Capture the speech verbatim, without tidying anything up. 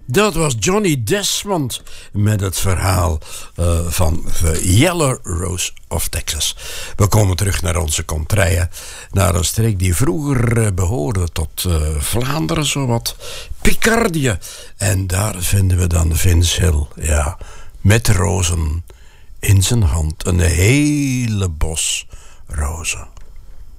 Dat was Johnny Desmond met het verhaal uh, van The Yellow Rose of Texas. We komen terug naar onze contraien. Naar een streek die vroeger uh, behoorde tot uh, Vlaanderen, zowat Picardie. En daar vinden we dan Vince Hill, ja, met rozen in zijn hand. Een hele bos rozen.